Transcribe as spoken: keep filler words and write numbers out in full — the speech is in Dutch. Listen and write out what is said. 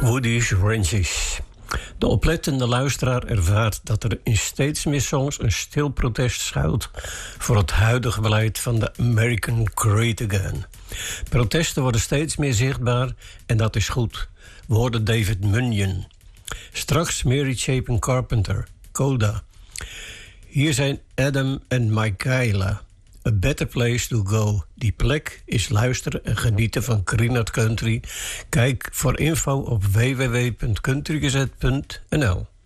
Woody's Ranges. De oplettende luisteraar ervaart dat er in steeds meer songs een stil protest schuilt voor het huidige beleid van de American Great Again. Protesten worden steeds meer zichtbaar en dat is goed. We hoorden David Munyon. Straks Mary Chapin Carpenter, Coda. Hier zijn Adam en Michaela. A Better Place to Go. Die plek is luisteren en genieten van Crinoid Country. Kijk voor info op w w w punt countrygazette punt n l.